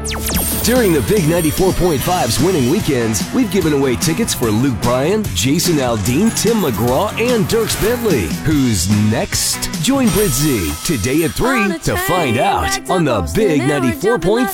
During the Big 94.5's winning weekends, we've given away tickets for Luke Bryan, Jason Aldean, Tim McGraw, and Dierks Bentley. Who's next? Join Brit Z today at 3 to find out on the Big 94.5.